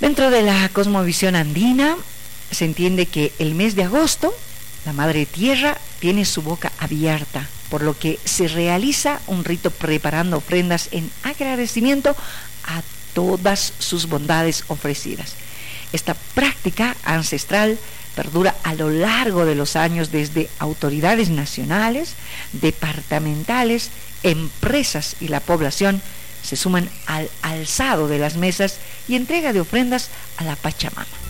Dentro de la cosmovisión andina se entiende que el mes de agosto, la Madre Tierra tiene su boca abierta, por lo que se realiza un rito preparando ofrendas en agradecimiento a todas sus bondades ofrecidas. Esta práctica ancestral perdura a lo largo de los años desde autoridades nacionales, departamentales, empresas y la población se suman al alzado de las mesas y entrega de ofrendas a la Pachamama.